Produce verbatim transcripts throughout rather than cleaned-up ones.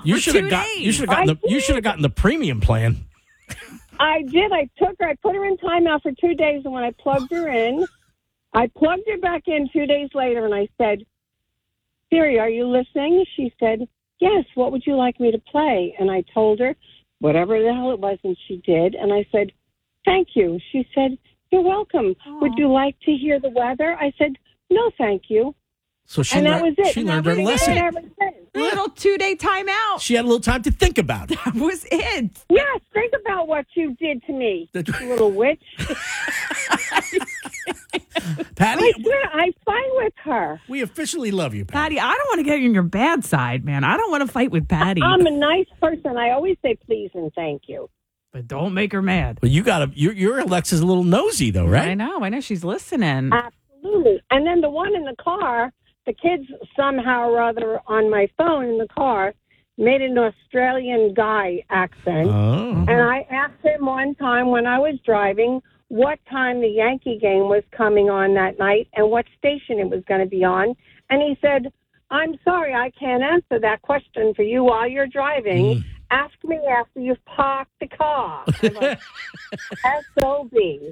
You for should two have got. days. You should have gotten I the. You should have gotten the premium plan. I did. I took her. I put her in timeout for two days, and when I plugged her in, I plugged her back in two days later, and I said, Siri, are you listening? She said, yes. What would you like me to play? And I told her whatever the hell it was, and she did. And I said, thank you. She said, you're welcome. Aww. Would you like to hear the weather? I said, no, thank you. So she And that learned. was it. She And learned that her was lesson. it ever since. Little two-day timeout. She had a little time to think about it. That was it. Yes, think about what you did to me, you little witch. Patty, I swear, I fight with her. we officially love you, Patty. Patty, I don't want to get on your bad side, man. I don't want to fight with Patty. I'm a nice person. I always say please and thank you. but don't make her mad. But you got to. Your, your Alexa's a little nosy, though, right? I know. I know she's listening. Absolutely. And then the one in the car, the kids somehow or other on my phone in the car made an Australian guy accent. Oh. And I asked him one time when I was driving what time the Yankee game was coming on that night and what station it was going to be on. And he said, I'm sorry, I can't answer that question for you while you're driving. Mm. Ask me after you've parked the car. I'm like, S O B.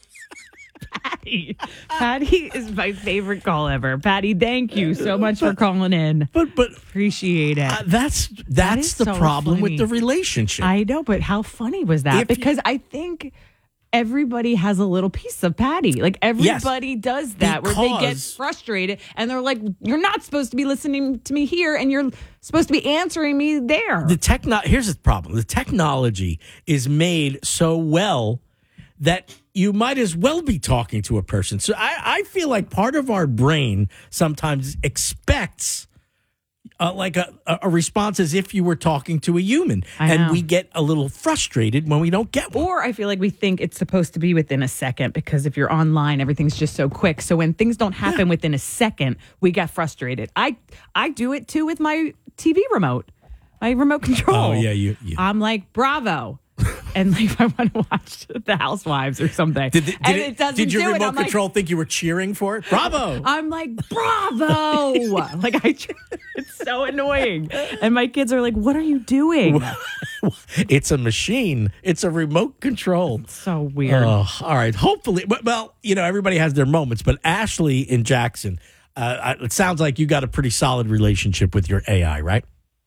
Patty. Patty is my favorite call ever. Patty, thank you so much for calling in. But but Appreciate it. uh, that's That that's is the so problem funny. with the relationship. I know, but how funny was that? If you- Because I think everybody has a little piece of Patty. Like everybody does that where they get Because- frustrated and they're like, you're not supposed to be listening to me here and you're supposed to be answering me there. the techno here's the problem. The technology is made so well that you might as well be talking to a person. So I, I feel like part of our brain sometimes expects uh, like a, a response as if you were talking to a human. I And know. we get a little frustrated when we don't get one. Or I feel like we think it's supposed to be within a second because if you're online, everything's just so quick. So when things don't happen within a second, we get frustrated. I I do it too with my T V remote, my remote control. Oh, yeah, you- you- I'm like, bravo. And like if I want to watch The Housewives or something, Did, did, and it- it doesn't did your do it, remote I'm like- control think you were cheering for it? Bravo. I'm like, bravo. Like, I, it's so annoying. And my kids are like, what are you doing? It's a machine. It's a remote control. So weird. Oh, all right. Hopefully, but- well, you know, everybody has their moments, but Ashley in Jackson, uh, I- it sounds like you got a pretty solid relationship with your A I, right?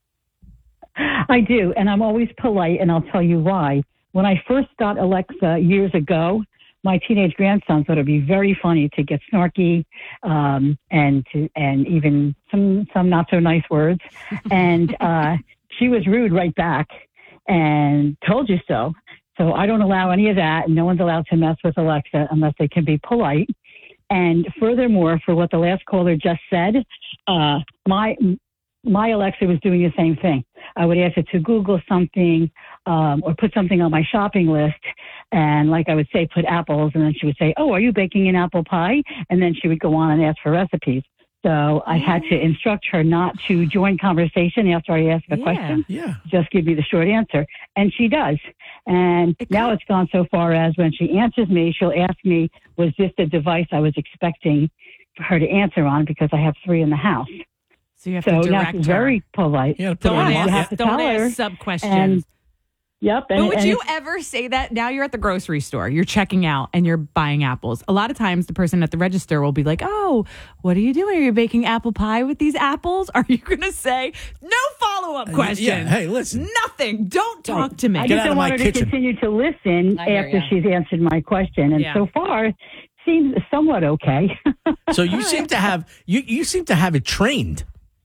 I do, and I'm always polite, and I'll tell you why. When I first got Alexa years ago, my teenage grandson thought it'd be very funny to get snarky um, and to, and even some some not so nice words, and uh, she was rude right back and told you so. So I don't allow any of that, and no one's allowed to mess with Alexa unless they can be polite. And furthermore, for what the last caller just said, uh, my my Alexa was doing the same thing. I would ask it to Google something um, or put something on my shopping list. And like I would say, put apples. And then she would say, oh, are you baking an apple pie? And then she would go on and ask for recipes. So I had to instruct her not to join conversation after I ask a Yeah. question. Yeah. Just give me the short answer. And she does. And It now kind- it's gone so far as when she answers me, she'll ask me, was this the device I was expecting for her to answer on? Because I have three in the house. So you have So to now direct she's her. very polite. You got to put Don't it on you ask, lock. have to don't tell her, ask sub questions. and- Yep. And, But would and you it's- ever say that? Now you're at the grocery store, you're checking out and you're buying apples. A lot of times the person at the register will be like, oh, what are you doing? Are you baking apple pie with these apples? Are you going to say no follow-up question? Yeah. Hey, listen. Nothing. Don't talk to me. I Get just out of don't my want her kitchen. to continue to listen I hear after ya. she's answered my question. And Yeah. so far, seems somewhat okay. So you seem to have you you seem to have it trained.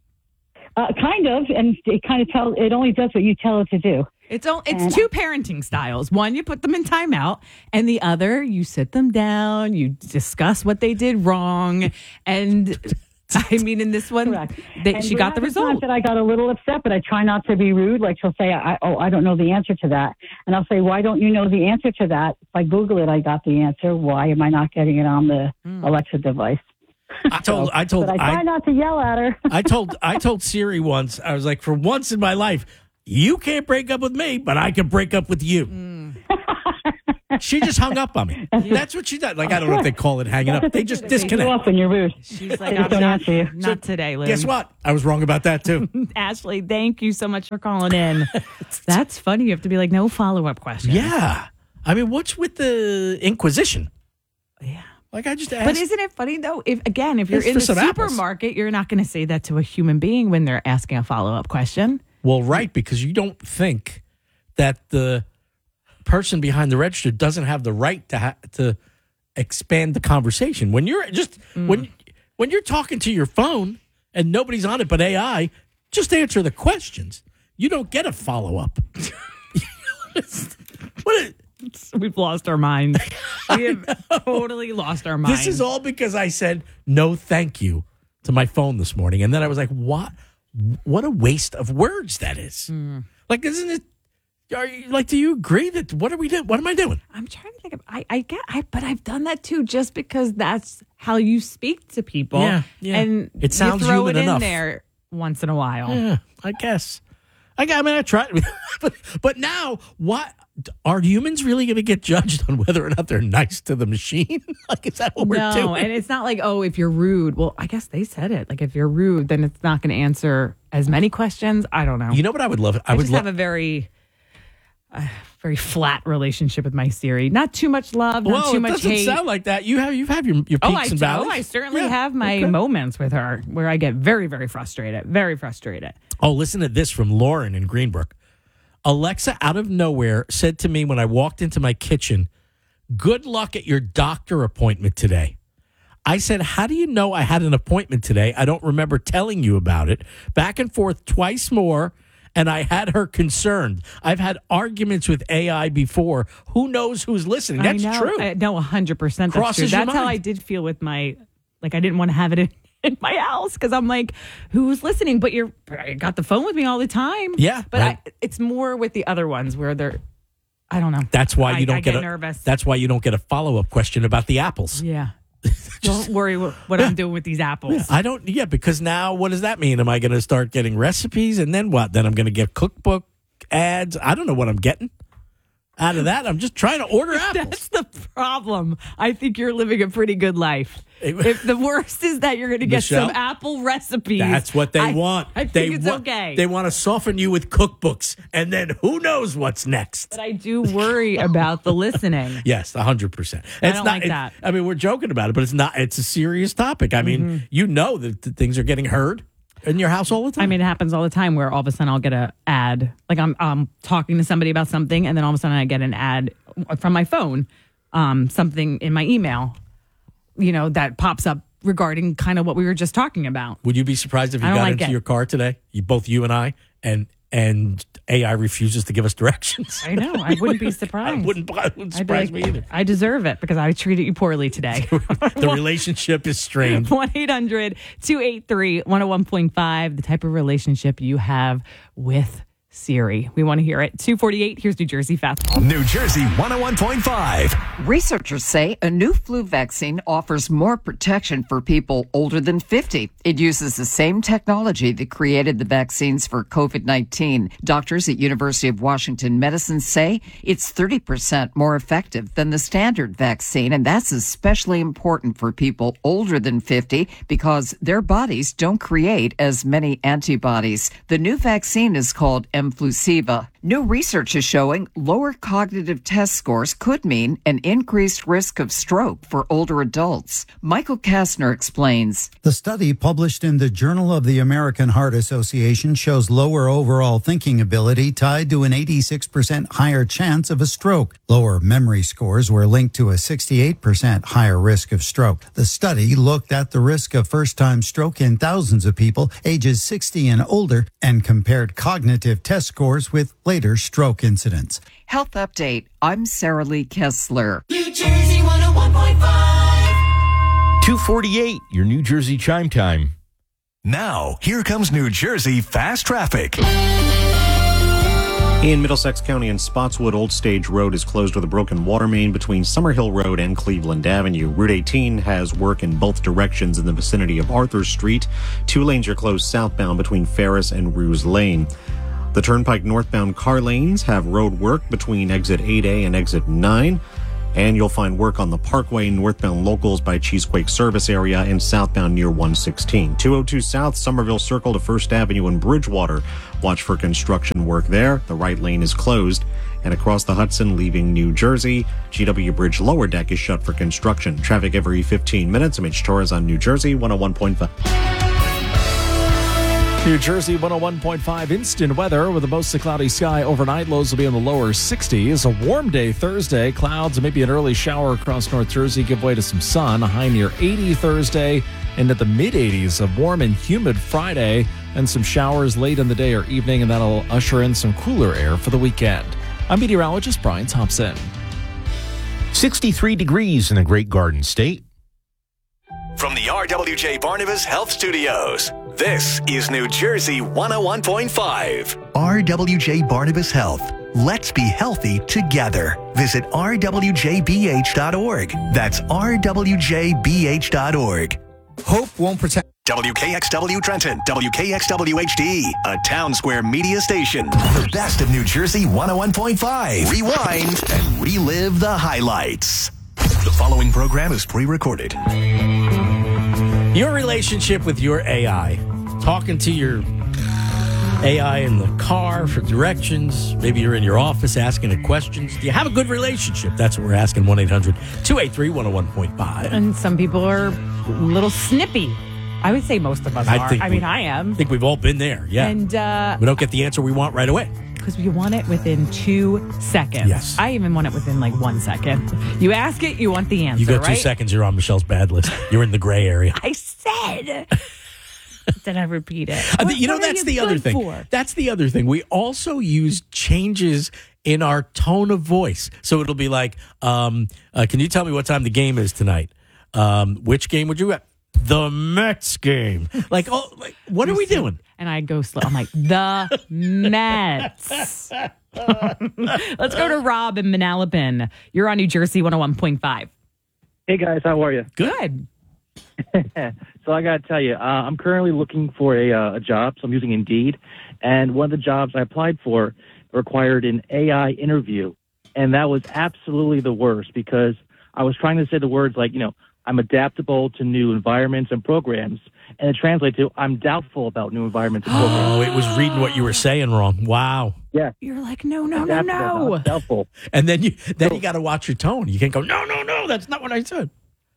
uh, kind of. And it kind of tells, it only does what you tell it to do. It's all, it's And- two parenting styles. One, you put them in timeout, and the other, you sit them down, you discuss what they did wrong, and I mean, in this one, Correct. they, And she there got the have been times result. that I got a little upset, but I try not to be rude. Like she'll say, I, "Oh, I don't know the answer to that," and I'll say, "Why don't you know the answer to that?" If I Google it, I got the answer. Why am I not getting it on the Alexa device? I told I told But I try I, not to yell at her. I told I told Siri once. I was like, for once in my life, you can't break up with me, but I can break up with you. She just hung up on me. That's what she does. Like, I don't know if they call it hanging up. They just You disconnect. often you're rude. She's like, They I'm don't not, answer you. not today, Liz. Guess what? I was wrong about that, too. Ashley, thank you so much for calling in. That's funny. You have to be like, no follow-up question. Yeah. I mean, what's with the Inquisition? Yeah. Like, I just asked. But isn't it funny, though? If again, if you're It's in for the some apples. supermarket, you're not going to say that to a human being when they're asking a follow-up question. Well, right, because you don't think that the person behind the register doesn't have the right to ha- to expand the conversation. When you're just Mm. when when you're talking to your phone and nobody's on it but A I, just answer the questions. You don't get a follow up. What? Is, We've lost our minds. We have totally lost our minds. this is all because I said no, thank you to my phone this morning, and then I was like, what? What a waste of words that is. Mm. Like, isn't it? Are you like? Do you agree that what are we doing? What am I doing? I'm trying to think of. I, I get. I but I've done that too, just because that's how you speak to people. Yeah, yeah. And It sounds you throw human it in enough. there once in a while. Yeah, I guess. I, I mean, I tried, but but now, what are humans really going to get judged on whether or not they're nice to the machine? Like, is that what we're No, doing? and it's not like, oh, if you're rude. Well, I guess they said it. Like, if you're rude, then it's not going to answer as many questions. I don't know. You know what I would love? I, I would just love. have a very, uh, very flat relationship with my Siri. Not too much love, not well, too it much doesn't hate. sound like that. You have you have your your peaks Oh, I and do. valleys. I certainly Yeah, have my okay. moments with her where I get very, very frustrated. Very frustrated. Oh, listen to this from Lauren in Greenbrook. Alexa, out of nowhere, said to me when I walked into my kitchen, "Good luck at your doctor appointment today." I said, "How do you know I had an appointment today? I don't remember telling you about it." Back and forth twice more, and I had her concerned. I've had arguments with A I before. Who knows who's listening? That's I know, true. I, no, one hundred percent. That's Crosses true. your That's how mind. I did feel with my, like, I didn't want to have it in, in my house because I'm like, who's listening? But you're, I got the phone with me all the time. Yeah, But right. I, it's more with the other ones where they're, I don't know. That's why I- you don't I get, get a, nervous. That's why you don't get a follow-up question about the apples. Yeah. Don't worry what, what I'm doing with these apples. I don't, yeah, because now what does that mean? Am I going to start getting recipes and then what? Then I'm going to get cookbook ads. I don't know what I'm getting out of that. I'm just trying to order apples. That's the problem. I think you're living a pretty good life. If the worst is that you're going to get Michelle, some apple recipes. That's what they I- want. I think they it's wa- okay. They want to soften you with cookbooks, and then who knows what's next. But I do worry about the listening. Yes, one hundred percent. I It's don't not, like it- that. I mean, we're joking about it, but it's not. It's a serious topic. I mean, Mm-hmm. you know that th- things are getting heard in your house all the time. I mean, it happens all the time where all of a sudden I'll get an ad. Like I'm um, talking to somebody about something, and then all of a sudden I get an ad from my phone, um, something in my email, you know, that pops up regarding kind of what we were just talking about. Would you be surprised if you I don't got like into it. your car today, you, both you and I, and and A I refuses to give us directions? I know. I wouldn't be surprised. I wouldn't, it wouldn't I'd be surprise like, me either. I deserve it because I treated you poorly today. The relationship is strained. one eight hundred two eight three one oh one point five, the type of relationship you have with Siri. We want to hear it. two forty-eight, here's New Jersey Fast. New Jersey one oh one point five. Researchers say a new flu vaccine offers more protection for people older than fifty. It uses the same technology that created the vaccines for COVID nineteen. Doctors at University of Washington Medicine say it's thirty percent more effective than the standard vaccine, and that's especially important for people older than fifty because their bodies don't create as many antibodies. The new vaccine is called Mflusiva. New research is showing lower cognitive test scores could mean an increased risk of stroke for older adults. Michael Kastner explains. The study published in the Journal of the American Heart Association shows lower overall thinking ability tied to an eighty-six percent higher chance of a stroke. Lower memory scores were linked to a sixty-eight percent higher risk of stroke. The study looked at the risk of first-time stroke in thousands of people ages sixty and older and compared cognitive test scores with later stroke incidents. Health Update. I'm Sarah Lee Kessler. New Jersey one oh one point five. two forty-eight, your New Jersey chime time. Now, here comes New Jersey Fast Traffic. In Middlesex County and Spotswood, Old Stage Road is closed with a broken water main between Summerhill Road and Cleveland Avenue. Route eighteen has work in both directions in the vicinity of Arthur Street. Two lanes are closed southbound between Ferris and Ruse Lane. The Turnpike northbound car lanes have road work between exit eight A and exit nine. And you'll find work on the Parkway, northbound locals by Cheesequake Service area, and southbound near one sixteen. two oh two South, Somerville Circle to First Avenue in Bridgewater. Watch for construction work there. The right lane is closed. And across the Hudson, leaving New Jersey, G W Bridge lower deck is shut for construction. Traffic every fifteen minutes. I'm Mitch Torres on New Jersey, one oh one point five. New Jersey one oh one point five instant weather with a mostly cloudy sky overnight. Lows will be in the lower sixties. A warm day Thursday. Clouds and maybe an early shower across North Jersey give way to some sun. A high near eighty Thursday and at the mid eighties. A warm and humid Friday and some showers late in the day or evening, and that'll usher in some cooler air for the weekend. I'm meteorologist Brian Thompson. sixty-three degrees in the Great Garden State. From the R W J Barnabas Health Studios, this is New Jersey one oh one point five. R W J Barnabas Health. Let's be healthy together. Visit r w j b h dot org. That's r w j b h dot org. Hope won't protect. W K X W Trenton, W K X W H D, a Town Square media station. The best of New Jersey one oh one point five. Rewind and relive the highlights. The following program is pre-recorded. Your relationship with your A I. Talking to your A I in the car for directions. Maybe you're in your office asking it questions. Do you have a good relationship? That's what we're asking. one eight hundred two eight three one oh one point five. And some people are a little snippy. I would say most of us I are. think I we- mean, I am. I think we've all been there. Yeah. And uh, we don't get the answer we want right away. because you want it within two seconds. Yes. I even want it within like one second. You ask it, you want the answer, You go two right? seconds, you're on Michelle's bad list. You're in the gray area. I said. Then I repeat it. I mean, you know, What are that's you the other good thing. for? That's the other thing. We also use changes in our tone of voice. So it'll be like, um, uh, can you tell me what time the game is tonight? Um, which game would you have? The Mets game. Like, oh, like, what are we doing? And I go slow. I'm like, the Mets. Let's go to Rob in Manalapan. You're on New Jersey one oh one point five. Hey, guys. How are you? Good. So I got to tell you, uh, I'm currently looking for a, uh, a job, so I'm using Indeed. And one of the jobs I applied for required an A I interview. And that was absolutely the worst because I was trying to say the words like, you know, I'm adaptable to new environments and programs. And it translates to I'm doubtful about new environments and programs. Oh, it was reading what you were saying wrong. Wow. Yeah. You're like, no, no, no, Adaptable, no. not doubtful. And then you then you got to watch your tone. You can't go, no, no, no, that's not what I said.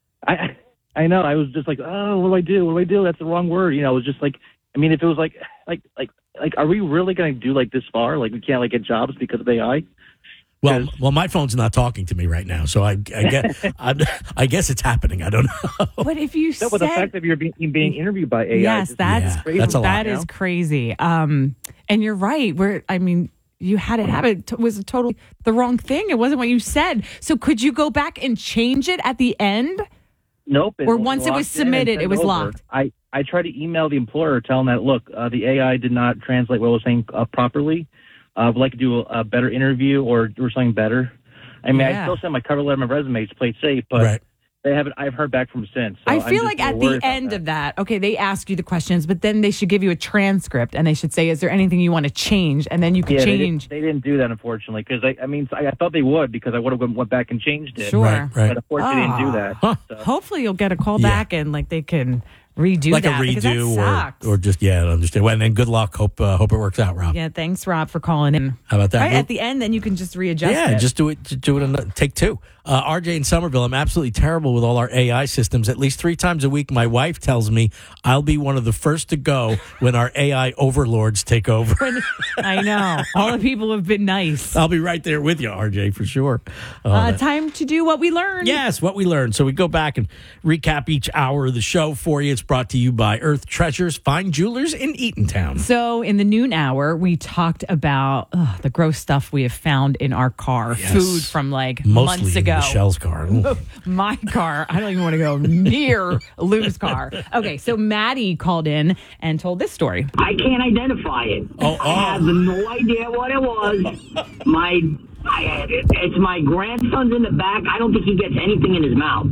I I know. I was just like, oh, what do I do? What do I do? That's the wrong word. You know, it was just like, I mean, if it was like, like, like, like, are we really going to do like this far? Like, we can't like get jobs because of A I? Well, well, my phone's not talking to me right now, so I, I guess I, I guess it's happening. I don't know. But if you No, said, but the fact that you're being, being interviewed by A I, yes, is that's Yeah, crazy. that's a lot. that you is know? crazy. Um, and you're right. Where I mean, you had it happen. It was totally the wrong thing. It wasn't what you said. So could you go back and change it at the end? Nope. Or once it was locked in and submitted, sent it was over. locked. I, I tried to email the employer, telling that, look, uh, the A I did not translate what I was saying uh, properly. I uh, would like to do a, a better interview or or something better. I mean, Yeah. I still send my cover letter, my resume to play it safe, but Right. they haven't. I've heard back from since. So I I'm feel just like a at little the worried about end that. of that, okay, they ask you the questions, but then they should give you a transcript and they should say, is there anything you want to change? And then you can Yeah, they change. didn't, they didn't do that, unfortunately, because I, I mean, I, I thought they would because I would have went back and changed it. Sure. Right, right. But unfortunately, they didn't do Ah. that. Huh. So. Hopefully you'll get a call Yeah. back and like they can redo Like that. a because that redo sucks. or, or just, yeah, I understand. Well, and then good luck. Hope uh, hope it works out, Rob. Yeah, thanks, Rob, for calling in. How about that? Right We'll- at the end, then you can just readjust Yeah, it. just do it. Just do it. In, take two. Uh, R J in Somerville. I'm absolutely terrible with all our A I systems. At least three times a week, my wife tells me I'll be one of the first to go when our A I overlords take over. I know. All the people have been nice. I'll be right there with you, R J, for sure. Oh, Uh, that- time to do what we learned. Yes, what we learned. So we go back and recap each hour of the show for you. It's brought to you by Earth Treasures, fine jewelers in Eatontown. So in the noon hour, we talked about ugh, the gross stuff we have found in our car. Yes. Food from like Mostly months in ago. Michelle's car. Ooh. My car. I don't even want to go near Lou's car. Okay, so Maddie called in and told this story. I can't identify it. Oh, I have oh. no idea what it was. My, I, it's my grandson's in the back. I don't think he gets anything in his mouth.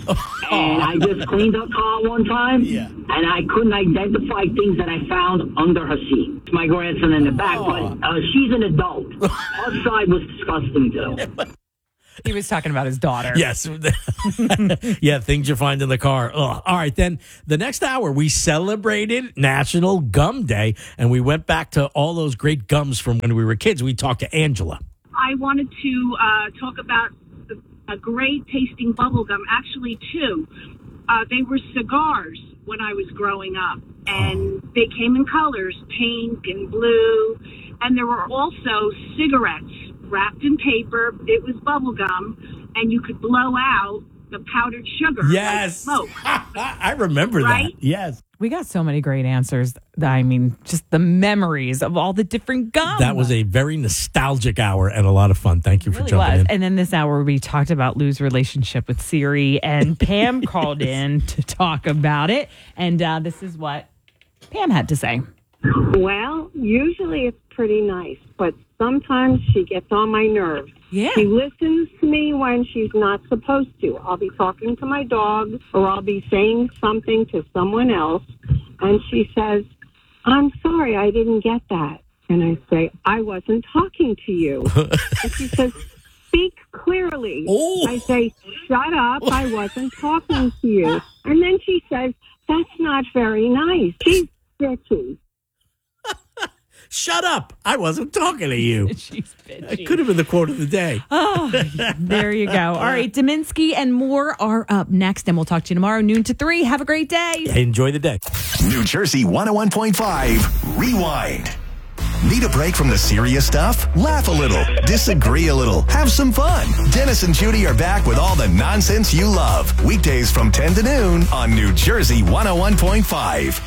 And I just cleaned her car one time, Yeah. and I couldn't identify things that I found under her seat. It's my grandson in the back, but uh, she's an adult. Her side was disgusting too. He was talking about his daughter. Yes. Yeah, things you find in the car. Ugh. All right, then the next hour, we celebrated National Gum Day, and we went back to all those great gums from when we were kids. We talked to Angela. I wanted to uh, talk about the, a great tasting bubble gum, actually two. Uh, they were cigars when I was growing up, and they came in colors, pink and blue, and there were also cigarettes wrapped in paper. It was bubble gum, and you could blow out the powdered sugar. Yes. Like smoke. I remember Right? that. Yes. We got so many great answers. I mean, just the memories of all the different gums. That was a very nostalgic hour and a lot of fun. Thank you It for really jumping was. in. And then this hour, we talked about Lou's relationship with Siri, and Pam called in to talk about it. And uh, this is what Pam had to say. Well, usually it's pretty nice, but sometimes she gets on my nerves. Yeah. She listens to me when she's not supposed to. I'll be talking to my dog, or I'll be saying something to someone else, and she says, I'm sorry, I didn't get that. And I say, I wasn't talking to you. And she says, speak clearly. Oh. I say, shut up, I wasn't talking to you. And then she says, that's not very nice. She's bitchy. Shut up. I wasn't talking to you. She's bitchy. It could have been the quote of the day. Oh, there you go. All right, Dominski and more are up next, and we'll talk to you tomorrow, noon to three. Have a great day. Enjoy the day. New Jersey one oh one point five, Rewind. Need a break from the serious stuff? Laugh a little, disagree a little, have some fun. Dennis and Judy are back with all the nonsense you love. Weekdays from ten to noon on New Jersey one oh one point five.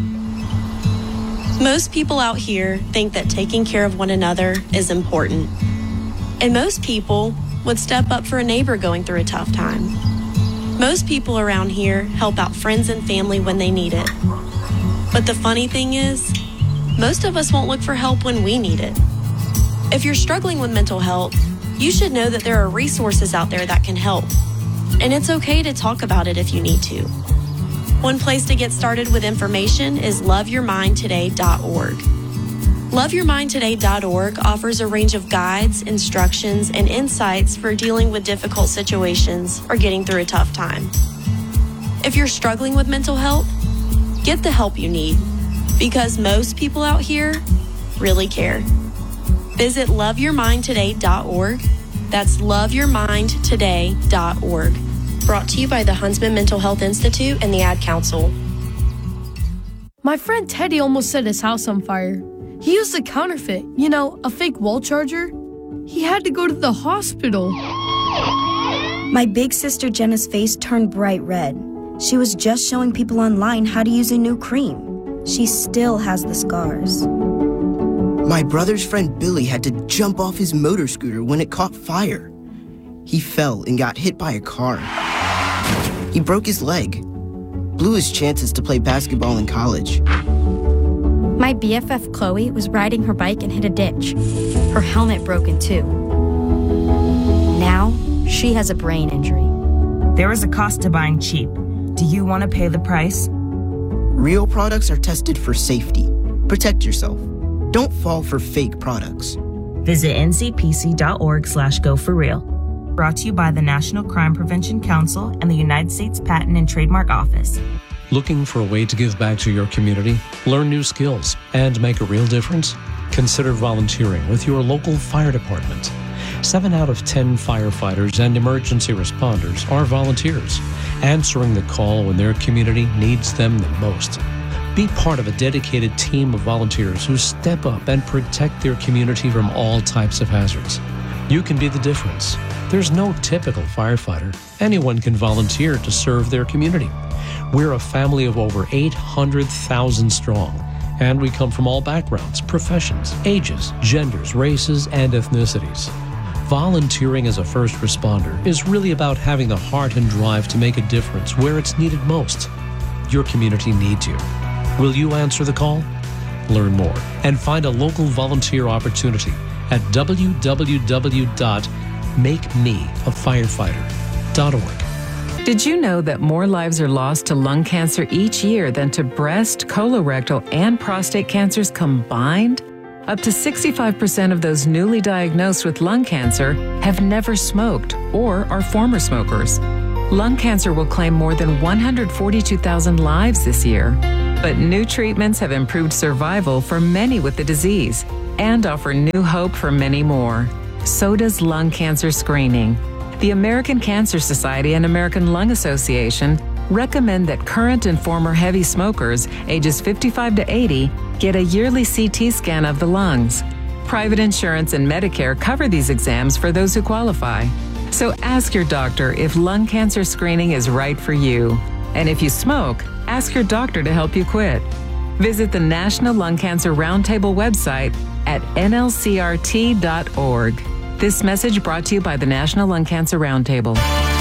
Most people out here think that taking care of one another is important. And most people would step up for a neighbor going through a tough time. Most people around here help out friends and family when they need it. But the funny thing is, most of us won't look for help when we need it. If you're struggling with mental health, you should know that there are resources out there that can help. And it's okay to talk about it if you need to. One place to get started with information is love your mind today dot org. love your mind today dot org offers a range of guides, instructions, and insights for dealing with difficult situations or getting through a tough time. If you're struggling with mental health, get the help you need, because most people out here really care. Visit love your mind today dot org. That's love your mind today dot org. Brought to you by the Huntsman Mental Health Institute and the Ad Council. My friend Teddy almost set his house on fire. He used a counterfeit, you know, a fake wall charger. He had to go to the hospital. My big sister Jenna's face turned bright red. She was just showing people online how to use a new cream. She still has the scars. My brother's friend Billy had to jump off his motor scooter when it caught fire. He fell and got hit by a car. He broke his leg, blew his chances to play basketball in college. My B F F Chloe was riding her bike and hit a ditch. Her helmet broke in two. Now, she has a brain injury. There is a cost to buying cheap. Do you want to pay the price? Real products are tested for safety. Protect yourself. Don't fall for fake products. Visit N C P C dot org slash go for real. Brought to you by the National Crime Prevention Council and the United States Patent and Trademark Office. Looking for a way to give back to your community, learn new skills, and make a real difference? Consider volunteering with your local fire department. Seven out of ten firefighters and emergency responders are volunteers, answering the call when their community needs them the most. Be part of a dedicated team of volunteers who step up and protect their community from all types of hazards. You can be the difference. There's no typical firefighter. Anyone can volunteer to serve their community. We're a family of over eight hundred thousand strong, and we come from all backgrounds, professions, ages, genders, races, and ethnicities. Volunteering as a first responder is really about having the heart and drive to make a difference where it's needed most. Your community needs you. Will you answer the call? Learn more and find a local volunteer opportunity at w w w dot make me a firefighter dot org. Did you know that more lives are lost to lung cancer each year than to breast, colorectal, and prostate cancers combined? Up to sixty-five percent of those newly diagnosed with lung cancer have never smoked or are former smokers. Lung cancer will claim more than one hundred forty-two thousand lives this year. But new treatments have improved survival for many with the disease and offer new hope for many more. So does lung cancer screening. The American Cancer Society and American Lung Association recommend that current and former heavy smokers ages fifty-five to eighty get a yearly C T scan of the lungs. Private insurance and Medicare cover these exams for those who qualify. So ask your doctor if lung cancer screening is right for you. And if you smoke, ask your doctor to help you quit. Visit the National Lung Cancer Roundtable website at N L C R T dot org. This message brought to you by the National Lung Cancer Roundtable.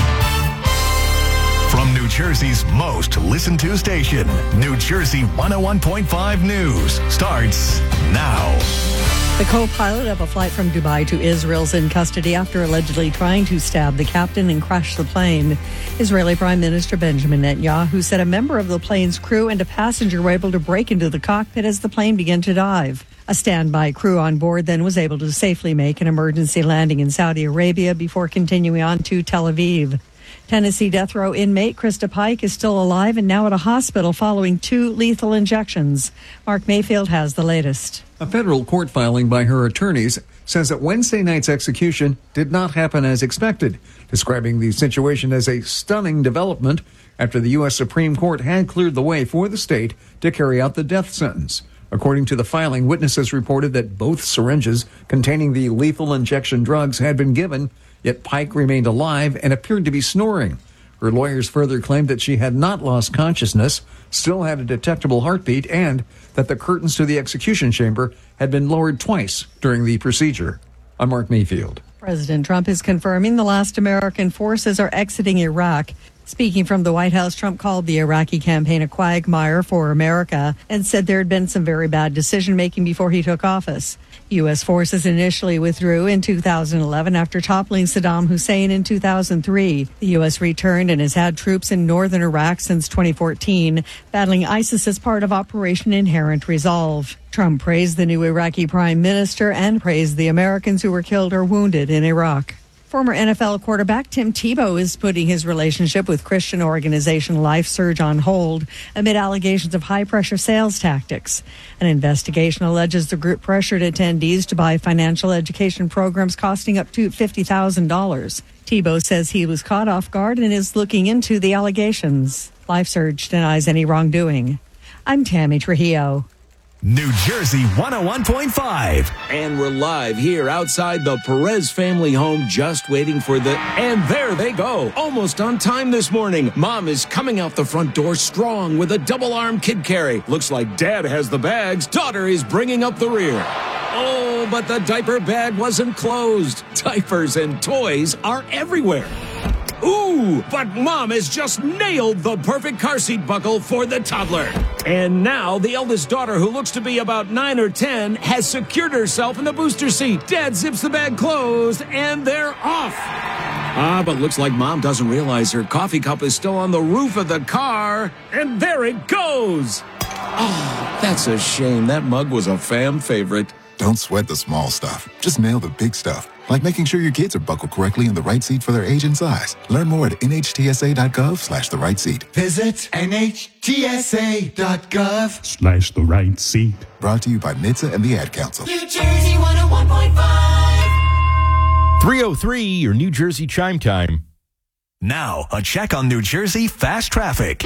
From New Jersey's most listened to station, New Jersey one oh one point five News starts now. The co-pilot of a flight from Dubai to Israel is in custody after allegedly trying to stab the captain and crash the plane. Israeli Prime Minister Benjamin Netanyahu said a member of the plane's crew and a passenger were able to break into the cockpit as the plane began to dive. A standby crew on board then was able to safely make an emergency landing in Saudi Arabia before continuing on to Tel Aviv. Tennessee death row inmate Krista Pike is still alive and now at a hospital following two lethal injections. Mark Mayfield has the latest. A federal court filing by her attorneys says that Wednesday night's execution did not happen as expected, describing the situation as a stunning development after the U S Supreme Court had cleared the way for the state to carry out the death sentence. According to the filing, witnesses reported that both syringes containing the lethal injection drugs had been given, yet Pike remained alive and appeared to be snoring. Her lawyers further claimed that she had not lost consciousness, still had a detectable heartbeat, and that the curtains to the execution chamber had been lowered twice during the procedure. I'm Mark Mayfield. President Trump is confirming the last American forces are exiting Iraq. Speaking from the White House, Trump called the Iraqi campaign a quagmire for America and said there had been some very bad decision-making before he took office. U S forces initially withdrew in two thousand eleven after toppling Saddam Hussein in two thousand three. The U S returned and has had troops in northern Iraq since twenty fourteen, battling ISIS as part of Operation Inherent Resolve. Trump praised the new Iraqi prime minister and praised the Americans who were killed or wounded in Iraq. Former N F L quarterback Tim Tebow is putting his relationship with Christian organization LifeSurge on hold amid allegations of high-pressure sales tactics. An investigation alleges the group pressured attendees to buy financial education programs costing up to fifty thousand dollars. Tebow says he was caught off guard and is looking into the allegations. LifeSurge denies any wrongdoing. I'm Tammy Trujillo. New Jersey one oh one point five. And we're live here outside the Perez family home, just waiting for the... And there they go. Almost on time this morning. Mom is coming out the front door strong with a double-arm kid carry. Looks like Dad has the bags. Daughter is bringing up the rear. Oh, but the diaper bag wasn't closed. Diapers and toys are everywhere. Ooh, but Mom has just nailed the perfect car seat buckle for the toddler. And now the eldest daughter, who looks to be about nine or ten, has secured herself in the booster seat. Dad zips the bag closed, and they're off. Ah, but looks like Mom doesn't realize her coffee cup is still on the roof of the car. And there it goes. Oh, that's a shame. That mug was a fam favorite. Don't sweat the small stuff. Just nail the big stuff. Like making sure your kids are buckled correctly in the right seat for their age and size. Learn more at N H T S A dot gov slash the right seat. Visit N H T S A dot gov Slash the right seat. Brought to you by N H T S A and the Ad Council. New Jersey one oh one point five. three oh three, your New Jersey chime time. Now, a check on New Jersey fast traffic.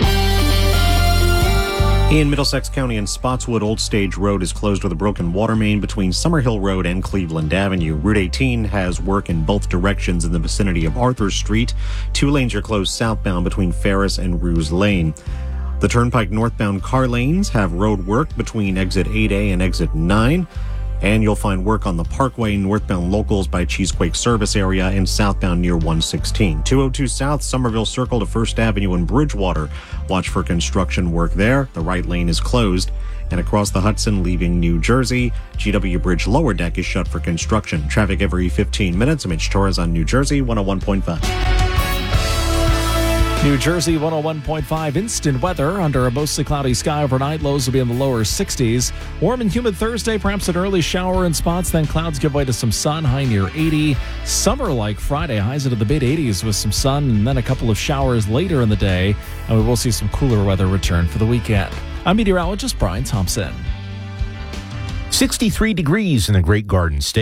In Middlesex County and Spotswood, Old Stage Road is closed with a broken water main between Summerhill Road and Cleveland Avenue. Route eighteen has work in both directions in the vicinity of Arthur Street. Two lanes are closed southbound between Ferris and Ruse Lane. The Turnpike northbound car lanes have road work between exit eight A and exit nine. And you'll find work on the Parkway northbound locals by Cheesequake Service area and southbound near one sixteen. two oh two South, Somerville Circle to First Avenue in Bridgewater. Watch for construction work there. The right lane is closed. And across the Hudson leaving New Jersey, G W Bridge lower deck is shut for construction. Traffic every fifteen minutes. Mitch Torres on New Jersey one oh one point five. New Jersey one oh one point five instant weather under a mostly cloudy sky overnight. Lows will be in the lower sixties. Warm and humid Thursday, perhaps an early shower in spots. Then clouds give way to some sun, high near eighty. Summer-like Friday, highs into the mid-eighties with some sun and then a couple of showers later in the day. And we will see some cooler weather return for the weekend. I'm meteorologist Brian Thompson. sixty-three degrees in the Great Garden State.